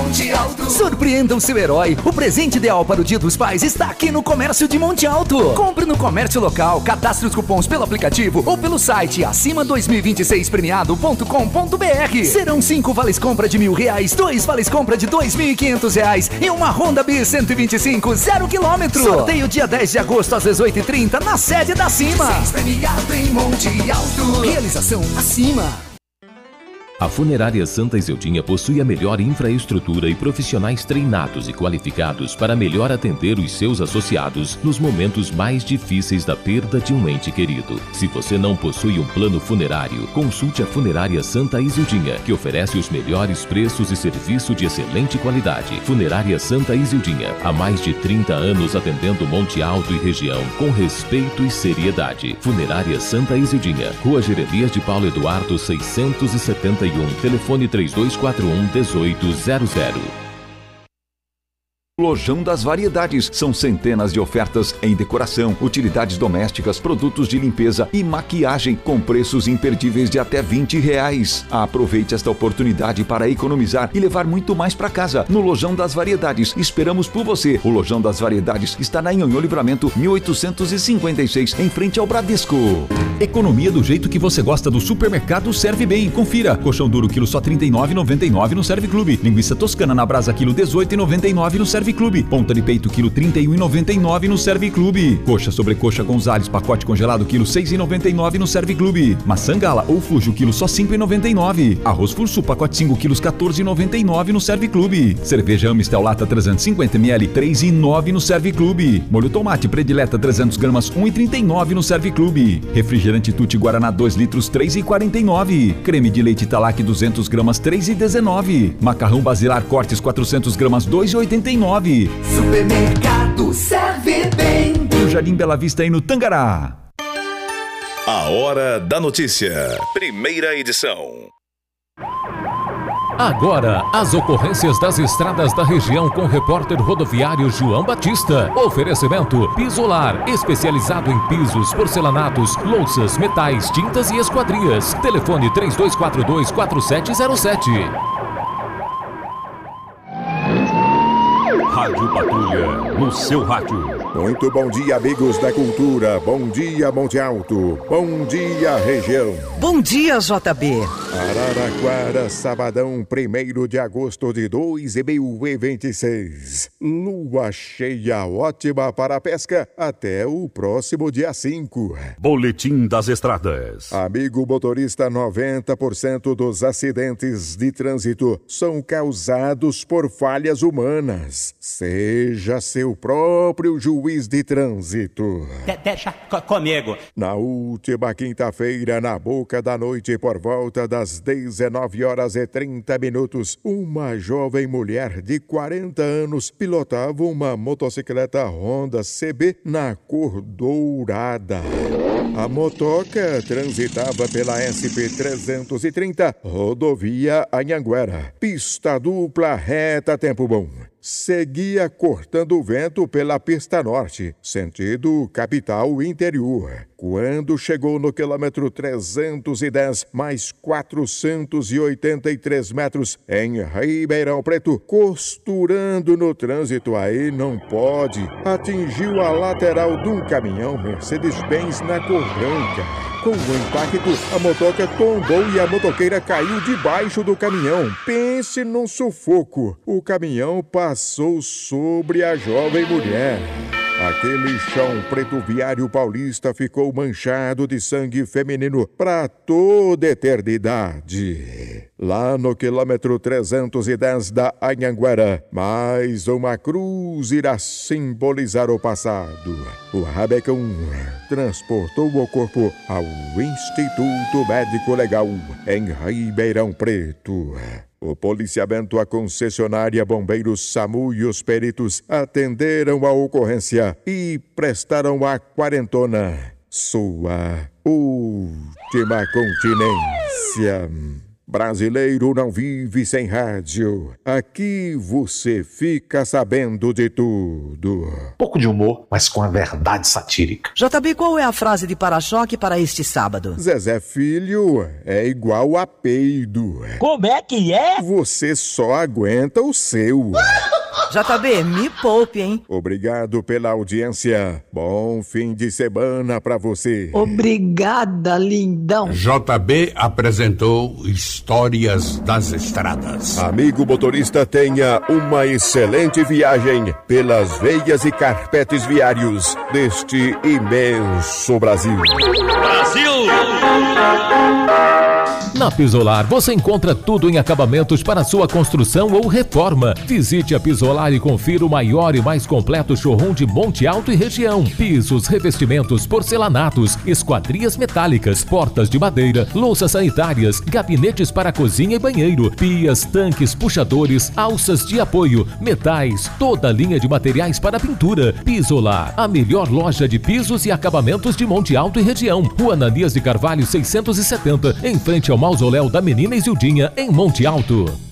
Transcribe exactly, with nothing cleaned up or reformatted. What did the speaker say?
Monte Alto. Surpreenda o seu herói. O presente ideal para o Dia dos Pais está aqui no Comércio de Monte Alto. Compre no comércio local, cadastre os cupons pelo aplicativo ou pelo site acima dois mil e vinte e seis premiado ponto com ponto br. Serão cinco vales compra de mil reais, dois vales compra de dois mil e quinhentos reais e uma Honda Bis cento e vinte e cinco zero quilômetro. Sorteio dia dez de agosto às dezoito e trinta na sede da Cima. Premiado em Monte Alto. Realização Acima. A Funerária Santa Iseldinha possui a melhor infraestrutura e profissionais treinados e qualificados para melhor atender os seus associados nos momentos mais difíceis da perda de um ente querido. Se você não possui um plano funerário, consulte a Funerária Santa Iseldinha, que oferece os melhores preços e serviço de excelente qualidade. Funerária Santa Iseldinha, há mais de trinta anos atendendo Monte Alto e região com respeito e seriedade. Funerária Santa Iseldinha, Rua Jeremias de Paulo Eduardo seiscentos e setenta e um, telefone três dois quatro um, um oito zero zero. Lojão das Variedades. São centenas de ofertas em decoração, utilidades domésticas, produtos de limpeza e maquiagem com preços imperdíveis de até vinte reais. Aproveite esta oportunidade para economizar e levar muito mais para casa. No Lojão das Variedades, esperamos por você. O Lojão das Variedades está na Nhonhô Livramento mil oitocentos e cinquenta e seis, em frente ao Bradesco. Economia do jeito que você gosta do supermercado Serve Bem. Confira. Colchão duro quilo só trinta e nove reais e noventa e nove centavos no Serve Clube. Linguiça toscana na brasa quilo dezoito reais e noventa e nove centavos no Serve Clube. Ponta de peito quilo trinta e um reais e noventa e nove centavos no Serve Clube. Coxa sobre coxa Gonzales pacote congelado quilo seis reais e noventa e nove centavos no Serve Clube. Maçã Gala ou Fujo quilo só cinco reais e noventa e nove centavos. Arroz Fursu pacote cinco quilos quatorze reais e noventa e nove centavos no Serve Clube. Cerveja Amistel Lata trezentos e cinquenta mililitros três reais e nove centavos no Serve Clube. Molho tomate predileta trezentas gramas um real e trinta e nove centavos no Serve Clube. Refrigerante Tutti Guaraná dois litros três reais e quarenta e nove centavos. Creme de leite Talac duzentas gramas três reais e dezenove centavos. Macarrão Basilar Cortes quatrocentas gramas dois reais e oitenta e nove centavos. Supermercado Serve Bem. No Jardim Bela Vista e no Tangará. A Hora da Notícia. Primeira edição. Agora, as ocorrências das estradas da região com o repórter rodoviário João Batista. Oferecimento Pisolar, especializado em pisos, porcelanatos, louças, metais, tintas e esquadrias. Telefone três dois quatro dois, quatro sete zero sete. Rádio Patrulha, no seu rádio. Muito bom dia, amigos da cultura. Bom dia, Monte Alto. Bom dia, região. Bom dia, J B. Araraquara, sabadão, primeiro de agosto de dois mil e vinte e seis. Lua cheia ótima para a pesca até o próximo dia cinco. Boletim das estradas. Amigo motorista, noventa por cento dos acidentes de trânsito são causados por falhas humanas. Seja seu próprio juiz de trânsito. De deixa comigo. Na última quinta-feira, na boca da noite, por volta das dezenove horas e trinta minutos, uma jovem mulher de quarenta anos pilotava uma motocicleta Honda C B na cor dourada. A motoca transitava pela S P trezentos e trinta, rodovia Anhanguera. Pista dupla reta, tempo bom. Seguia cortando o vento pela pista norte, sentido capital interior. Quando chegou no quilômetro trezentos e dez, mais quatrocentos e oitenta e três metros, em Ribeirão Preto, costurando no trânsito, aí não pode, atingiu a lateral de um caminhão Mercedes-Benz na cor branca. Com o impacto, a motoca tombou e a motoqueira caiu debaixo do caminhão. Pense num sufoco. O caminhão passou sobre a jovem mulher. Aquele chão preto viário paulista ficou manchado de sangue feminino para toda eternidade. Lá no quilômetro trezentos e dez da Anhanguera, mais uma cruz irá simbolizar o passado. O Rabecão transportou o corpo ao Instituto Médico Legal em Ribeirão Preto. O policiamento, a concessionária, bombeiros, SAMU e os peritos atenderam a ocorrência e prestaram a quarentona, sua última continência. Brasileiro não vive sem rádio. Aqui você fica sabendo de tudo. Pouco de humor, mas com a verdade satírica. J B, qual é a frase de para-choque para este sábado? Zezé Filho é igual a peido. Como é que é? Você só aguenta o seu. J B, me poupe, hein? Obrigado pela audiência. Bom fim de semana pra você. Obrigada, lindão. J B apresentou Histórias das Estradas. Amigo motorista, tenha uma excelente viagem pelas veias e carpetes viários deste imenso Brasil. Brasil! Na Pisolar você encontra tudo em acabamentos para sua construção ou reforma. Visite a Pisolar e confira o maior e mais completo showroom de Monte Alto e região. Pisos, revestimentos, porcelanatos, esquadrias metálicas, portas de madeira, louças sanitárias, gabinetes para cozinha e banheiro, pias, tanques, puxadores, alças de apoio, metais, toda a linha de materiais para pintura. Pisolar, a melhor loja de pisos e acabamentos de Monte Alto e região. Rua Ananias de Carvalho seiscentos e setenta, em frente ao Mausoléu da Menina Isildinha, em Monte Alto.